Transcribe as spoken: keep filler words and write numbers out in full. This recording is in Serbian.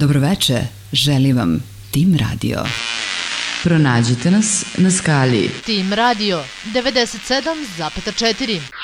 Dobroveče, želim vam Tim Radio. Pronađite nas na skali Tim Radio devedeset sedam zarez četiri.